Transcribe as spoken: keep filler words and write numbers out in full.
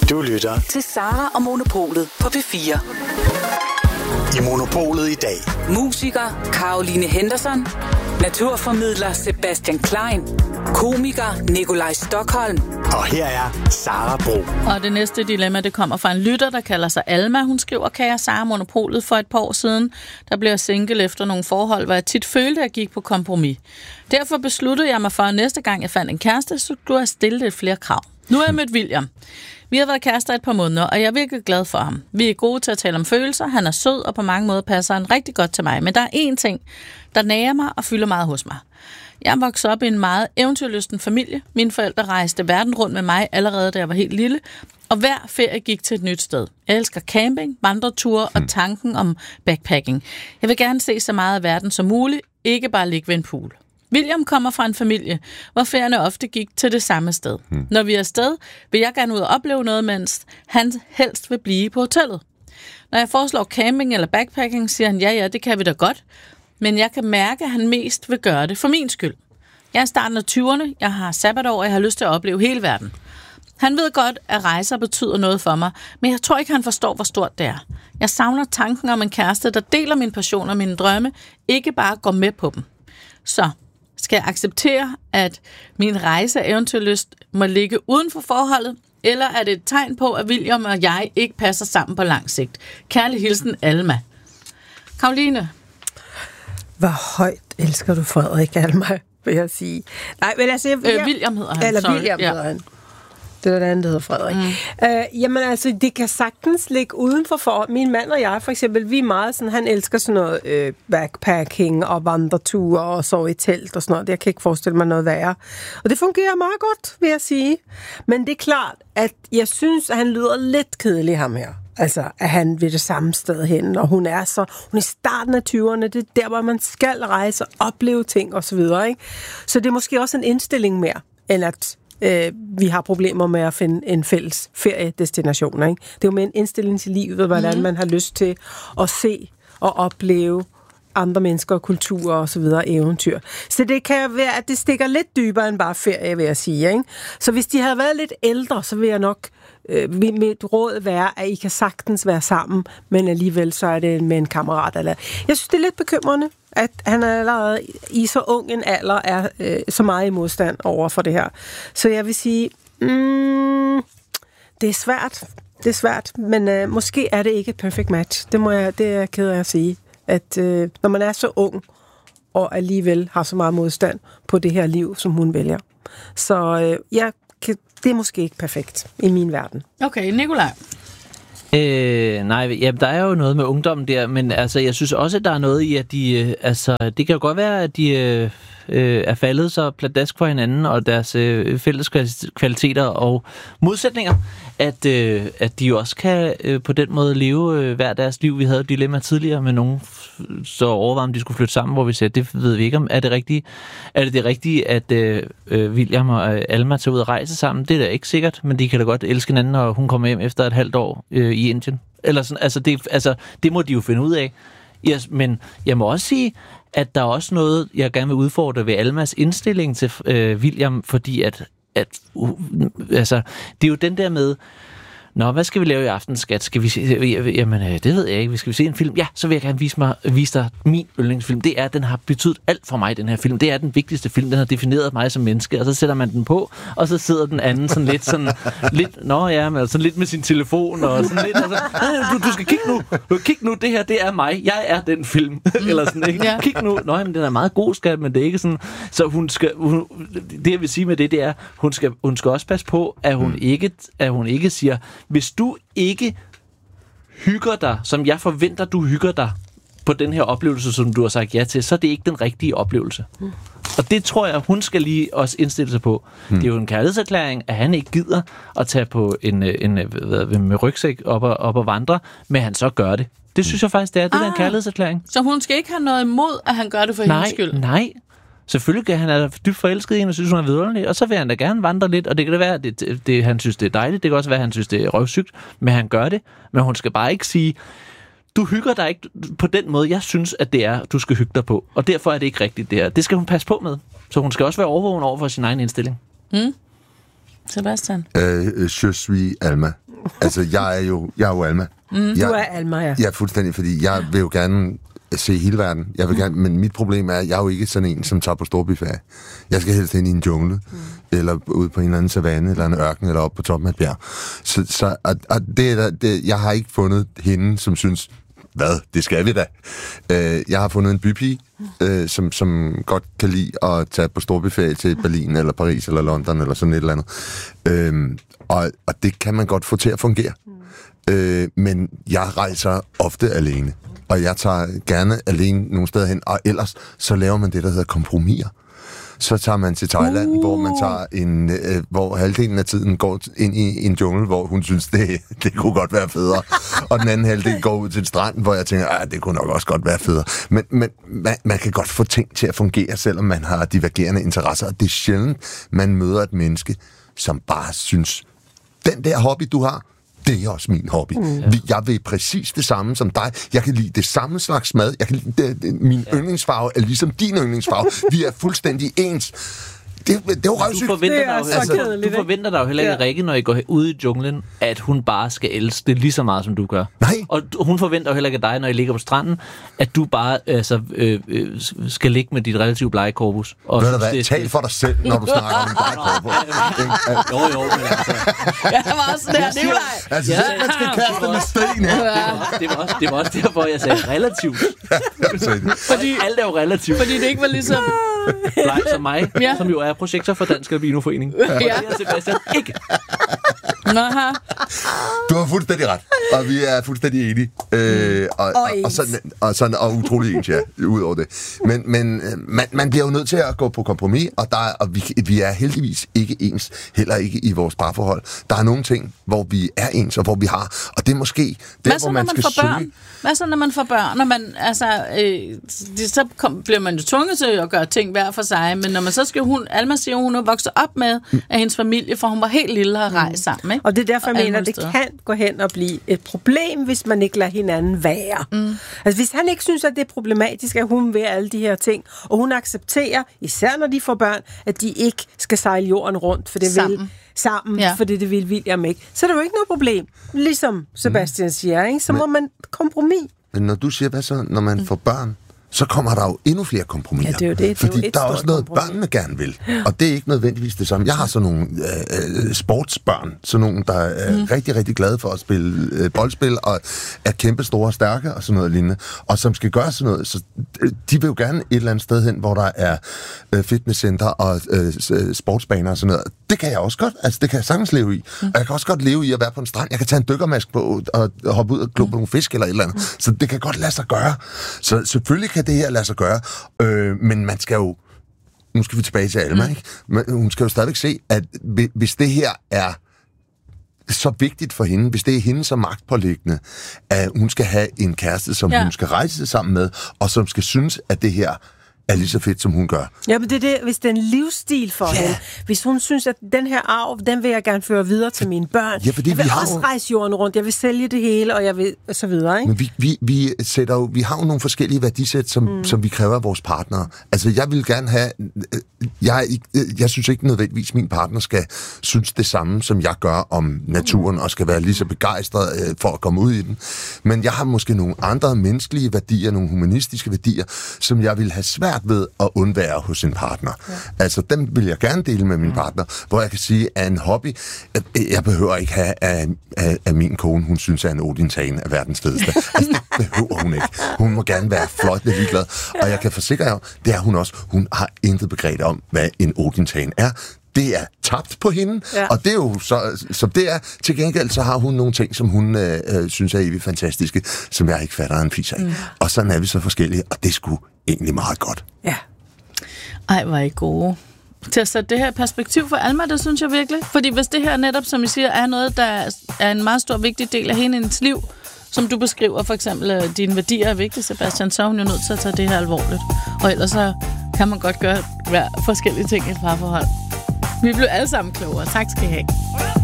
Du lytter til Sara og Monopolet på P fire. I Monopolet i dag. Musiker Caroline Henderson. Naturformidler Sebastian Klein. Komiker Nikolaj Stockholm. Og her er Sara Bro. Og det næste dilemma, det kommer fra en lytter, der kalder sig Alma. Hun skriver, kære Sara, Monopolet for et par år siden, der blev jeg single efter nogle forhold, hvor jeg tit følte, at jeg gik på kompromis. Derfor besluttede jeg mig for, at næste gang jeg fandt en kæreste, så skulle jeg stille lidt flere krav. Nu er jeg mødt William. Vi har været kærester et par måneder, og jeg er virkelig glad for ham. Vi er gode til at tale om følelser, han er sød, og på mange måder passer han rigtig godt til mig. Men der er én ting, der nager mig og fylder meget hos mig. Jeg voksede op i en meget eventyrlysten familie. Mine forældre rejste verden rundt med mig allerede, da jeg var helt lille. Og hver ferie gik til et nyt sted. Jeg elsker camping, vandreture og tanken om backpacking. Jeg vil gerne se så meget af verden som muligt, ikke bare ligge ved en pool. William kommer fra en familie, hvor ferierne ofte gik til det samme sted. Hmm. Når vi er afsted, vil jeg gerne ud og opleve noget, mens han helst vil blive på hotellet. Når jeg foreslår camping eller backpacking, siger han, ja, ja, det kan vi da godt. Men jeg kan mærke, at han mest vil gøre det for min skyld. Jeg er i starten af tyverne, jeg har sabbatår, og jeg har lyst til at opleve hele verden. Han ved godt, at rejser betyder noget for mig, men jeg tror ikke, han forstår, hvor stort det er. Jeg savner tanken om en kæreste, der deler min passion og mine drømme, ikke bare går med på dem. Så skal jeg acceptere, at min rejse af eventyrlyst må ligge uden for forholdet, eller er det et tegn på, at William og jeg ikke passer sammen på lang sigt? Kærlig hilsen, Alma. Caroline. Hvor højt elsker du Frederik, Alma, vil jeg sige. Nej, men altså... Jeg, øh, William hedder han. Eller sorry. William ja. hedder han. Det er det andet, der hedder Frederik. Mm. Øh, jamen altså, det kan sagtens ligge uden for forhold. Min mand og jeg, for eksempel, vi er meget sådan, han elsker sådan noget øh, backpacking og vandreture og sove i telt og sådan noget. Jeg kan ikke forestille mig noget værre. Og det fungerer meget godt, vil jeg sige. Men det er klart, at jeg synes, at han lyder lidt kedelig, ham her. Altså, at han vil det samme sted hen, og hun er så, hun er i starten af tyverne, det er der, hvor man skal rejse, opleve ting og så videre, ikke? Så det er måske også en indstilling mere, end at øh, vi har problemer med at finde en fælles feriedestination, ikke? Det er jo med en indstilling til livet, hvordan mm-hmm. man har lyst til at se og opleve andre mennesker, kulturer og så videre, eventyr. Så det kan være, at det stikker lidt dybere end bare ferie, vil jeg sige, ikke? Så hvis de havde været lidt ældre, så vil jeg nok øh, mit råd være, at I kan sagtens være sammen, men alligevel så er det med en kammerat. Eller. Jeg synes, det er lidt bekymrende, at han allerede i så ung en alder er øh, så meget i modstand over for det her. Så jeg vil sige, mm, det er svært. Det er svært, men øh, måske er det ikke et perfect match. Det, må jeg, det er jeg ked af at sige. At øh, når man er så ung, og alligevel har så meget modstand på det her liv, som hun vælger. Så øh, jeg kan, det er måske ikke perfekt i min verden. Okay, Nikolaj. Øh, nej, ja, der er jo noget med ungdommen der, men altså, jeg synes også, at der er noget i, at de, øh, altså, det kan jo godt være, at de øh, øh, er faldet så pladask for hinanden, og deres øh, fælles kvaliteter og modsætninger, at, øh, at de også kan øh, på den måde leve øh, hver deres liv. Vi havde et dilemma tidligere med nogen, så overvejede om de skulle flytte sammen, hvor vi sagde, det ved vi ikke om. Er det rigtigt, er det, det rigtige, at øh, William og Alma tager ud og rejse sammen? Det er da ikke sikkert, men de kan da godt elske hinanden, og hun kommer hjem efter et halvt år øh, i Indien. Eller sådan, altså, det, altså, det må de jo finde ud af. Yes, men jeg må også sige, at der er også noget, jeg gerne vil udfordre ved Almas indstilling til øh, William, fordi at, at uh, altså, det er jo den der med, nå, hvad skal vi lave i aften, skat? Skal vi se? Jamen, det ved jeg ikke. Vi skal vi se en film? Ja, så vil jeg gerne vise, mig, vise dig min yndlingsfilm. Det er, den har betydet alt for mig, den her film. Det er den vigtigste film. Den har defineret mig som menneske. Og så sætter man den på, og så sidder den anden sådan lidt sådan, lidt, nå ja, men sådan lidt med sin telefon, og sådan lidt, altså, du, du skal kigge nu. Du kig nu, det her, det er mig. Jeg er den film. Eller sådan, ikke? Ja. Kig nu. Nå, jamen, den er meget god, skat, men det er ikke sådan, så hun skal, hun, det jeg vil sige med det, det er, hun skal, hun skal også passe på, at hun, mm. ikke, at hun ikke siger, hvis du ikke hygger dig, som jeg forventer, du hygger dig på den her oplevelse, som du har sagt ja til, så er det ikke den rigtige oplevelse. Mm. Og det tror jeg, hun skal lige også indstille sig på. Mm. Det er jo en kærlighedserklæring, at han ikke gider at tage på en, en, en med rygsæk op og, op og vandre, men han så gør det. Det synes jeg faktisk, det er. Det ah, er en kærlighedserklæring. Så hun skal ikke have noget imod, at han gør det for nej, hendes skyld? Nej, selvfølgelig kan han er dybt forelsket i hende og synes, hun er vidunderlig, og så vil han da gerne vandre lidt, og det kan da være, at det, det, det, han synes, det er dejligt, det kan også være, at han synes, det er røvsygt, men han gør det, men hun skal bare ikke sige, du hygger dig ikke på den måde, jeg synes, at det er, du skal hygge dig på, og derfor er det ikke rigtigt det her. Det skal hun passe på med, så hun skal også være overvågen over for sin egen indstilling. Mm. Sebastian? Uh, je suis Alma. Altså, jeg er jo, jeg er jo Alma. Mm, jeg, du er Alma, ja. Jeg er fuldstændig, fordi jeg vil jo gerne se hele verden. Jeg vil gerne, men mit problem er, at jeg er jo ikke sådan en, som tager på storbyferie. Jeg skal helst ind i en jungle, mm. eller ud på en eller anden savanne, eller en ørken, eller op på toppen af et bjerg. Så, så og, og det, der, det, jeg har ikke fundet hende, som synes, hvad, det skal vi da. Øh, jeg har fundet en bypige, øh, som, som godt kan lide at tage på storbyferie til Berlin, eller Paris, eller London, eller sådan et eller andet. Øh, og, og det kan man godt få til at fungere. Mm. Øh, men jeg rejser ofte alene. Og jeg tager gerne alene nogle steder hen, og ellers så laver man det, der hedder kompromiser. Så tager man til Thailand, uh. hvor man tager en, øh, hvor halvdelen af tiden går ind i en jungle, hvor hun synes, det, det kunne godt være federe. Og den anden halvdel går ud til en strand, hvor jeg tænker, ah, det kunne nok også godt være federe. Men, men man, man kan godt få ting til at fungere, selvom man har divergerende interesser. Og det er sjældent, man møder et menneske, som bare synes, den der hobby, du har, det er også min hobby. Mm. Jeg vil præcis det samme som dig. Jeg kan lide det samme slags mad. Jeg kan lide det, det, min ja. yndlingsfarve er ligesom din yndlingsfarve. Vi er fuldstændig ens. Det, det er jo røvsygt. Du forventer, dig, jo, altså, du forventer dig jo heller ikke, ja. Rikke, når I går ud i junglen, at hun bare skal elske det lige så meget, som du gør. Nej. Og hun forventer jo heller ikke af dig, når I ligger på stranden, at du bare altså, øh, øh, skal ligge med dit relativt blege korpus. Og Ved du hvad? Tal for dig selv, når du snakker om en blege korpus. Jo, jo, men altså... Ja, det var også det her, Nikolaj. Altså, ja, man skal kaste med sten her. Det var, også, det var også derfor, jeg sagde relativt. Fordi alt er jo relativt. Fordi det ikke var ligesom... Bleg som mig, ja. Som jo er projekter for Dansk Albinoforening. Ja. Det er Sebastian ikke. Aha. Du har fuldstændig ret, og vi er fuldstændig enige. Øh, og, og, og, og, sådan, og, sådan, og utrolig ens, ja, ud over det. Men, men man, man bliver jo nødt til at gå på kompromis, og, der, og vi, vi er heldigvis ikke ens, heller ikke i vores parforhold. Der er nogle ting, hvor vi er ens, og hvor vi har, og det er måske der, hvor man, man skal søge. Børn? Hvad så, når man får børn? Når man, altså, øh, det, så kom, bliver man jo tvunget til at gøre ting hver for sig, men når man så skal hun, Alma siger, hun er vokset op med mm. af hendes familie, for hun var helt lille og har rejst sammen, ikke? Og det er derfor, jeg mener, at det kan gå hen og blive et problem, hvis man ikke lader hinanden være. Mm. Altså, hvis han ikke synes, at det er problematisk, at hun vil alle de her ting, og hun accepterer, især når de får børn, at de ikke skal sejle jorden rundt, for det sammen. vil sammen, ja. for det, det vil William ikke. Så er der jo ikke noget problem. Ligesom Sebastian mm. siger, ikke? Så men, må man kompromis. Men når du siger, hvad så, når man mm. får børn, så kommer der jo endnu flere kompromiser. Ja, det er jo det. Fordi det er der er også noget, kompromis. Børnene gerne vil. Og det er ikke nødvendigvis det samme. Jeg har sådan nogle øh, sportsbørn, sådan nogle, der er mm. rigtig, rigtig glade for at spille øh, boldspil, og er kæmpe store og stærke, og sådan noget lignende. Og som skal gøre sådan noget, så de vil jo gerne et eller andet sted hen, hvor der er øh, fitnesscenter og øh, sportsbaner og sådan noget. Det kan jeg også godt. Altså, det kan jeg sagtens leve i. Mm. Og jeg kan også godt leve i at være på en strand. Jeg kan tage en dykkermask på og hoppe ud og glo på mm. nogle fisk eller et eller andet. Mm. Så det kan godt lade sig gøre. Så selvfølgelig kan det her lade sig gøre, øh, men man skal jo, nu skal vi tilbage til Alma, mm. ikke? Men hun skal jo stadigvæk se, at hvis det her er så vigtigt for hende, hvis det er hende som magtpåliggende, at hun skal have en kæreste, som ja. hun skal rejse sammen med, og som skal synes, at det her er lige så fedt, som hun gør. Ja, men det er det, hvis det er en livsstil for ja. hende. Hvis hun synes, at den her arv, den vil jeg gerne føre videre til mine børn. Ja, fordi jeg vil vi har også jo... rejse jorden rundt, jeg vil sælge det hele, og jeg vil, og så videre, ikke? Men vi, vi, vi, sætter jo, vi har jo nogle forskellige værdisæt, som, mm. som vi kræver af vores partnere. Altså, jeg vil gerne have... Jeg, jeg synes ikke nødvendigvis, at min partner skal synes det samme, som jeg gør om naturen, og skal være lige så begejstret for at komme ud i den. Men jeg har måske nogle andre menneskelige værdier, nogle humanistiske værdier, som jeg vil have svært ved at undvære hos en partner. Ja. Altså, dem vil jeg gerne dele med min partner, hvor jeg kan sige, at en hobby, jeg behøver ikke have, at, at, at min kone, hun synes, at en Odin-tane er verdens fedeste. Altså, det behøver hun ikke. Hun må gerne være fløjtende ligeglad. Og jeg kan forsikre jer, det er hun også. Hun har intet begreb om, hvad en Odin-tane er. Det er tabt på hende, ja. Og det er jo så, som det er. Til gengæld så har hun nogle ting, som hun øh, øh, synes er evigt fantastiske, som jeg ikke fatter en fis af. Mm. Og sådan er vi så forskellige, og det er sgu egentlig meget godt. Ja. Ej, hvor er I gode. Til at sætte det her i perspektiv for Alma, det synes jeg virkelig. Fordi hvis det her netop, som I siger, er noget, der er en meget stor vigtig del af hendes liv, som du beskriver, for eksempel, at dine værdier er vigtige, Sebastian, så er hun jo nødt til at tage det her alvorligt. Og ellers så kan man godt gøre hver forskellige ting i et parforhold. Vi blev alle sammen klogere. Tak skal I have.